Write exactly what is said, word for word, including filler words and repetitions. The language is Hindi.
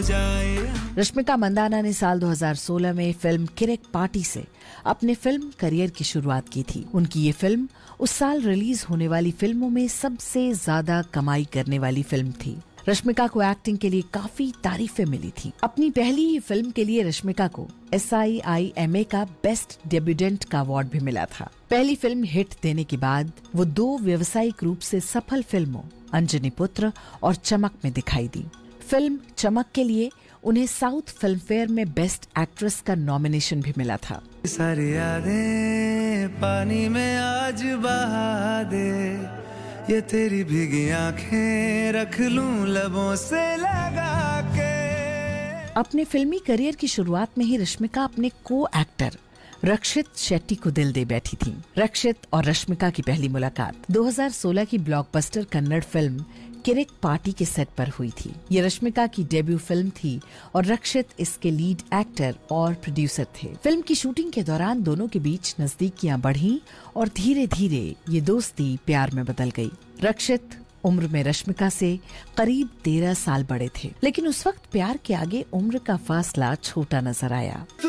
जाए। रश्मिका मंदाना ने साल दो हज़ार सोलह में फिल्म किरिक पार्टी से अपने फिल्म करियर की शुरुआत की थी। उनकी ये फिल्म उस साल रिलीज होने वाली फिल्मों में सबसे ज्यादा कमाई करने वाली फिल्म थी। रश्मिका को एक्टिंग के लिए काफी तारीफें मिली थी। अपनी पहली ही फिल्म के लिए रश्मिका को S I I M A का बेस्ट डेब्यूटेंट का अवार्ड भी मिला था। पहली फिल्म हिट देने के बाद वो दो व्यावसायिक रूप से सफल फिल्मों अंजनी पुत्र और चमक में दिखाई दी। फिल्म चमक के लिए उन्हें साउथ फिल्म फेयर में बेस्ट एक्ट्रेस का नॉमिनेशन भी मिला था। सारी यादें पानी में आज बहा दे, ये तेरी भीगी आंखें रख लूं लबों से लगा के। अपने फिल्मी करियर की शुरुआत में ही रश्मिका अपने को एक्टर रक्षित शेट्टी को दिल दे बैठी थी। रक्षित और रश्मिका की पहली मुलाकात दो हज़ार सोलह की blockbuster Kannada film Kirik party के सेट पर हुई थी। ये रश्मिका की डेब्यू फिल्म थी और रक्षित इसके लीड एक्टर और प्रोड्यूसर थे। फिल्म की शूटिंग के दौरान दोनों के बीच नजदीकियां बढ़ी और धीरे धीरे ये दोस्ती प्यार में बदल गई। रक्षित उम्र में रश्मिका से करीब तेरह साल बड़े थे, लेकिन उस वक्त प्यार के आगे उम्र का फासला छोटा नजर आया।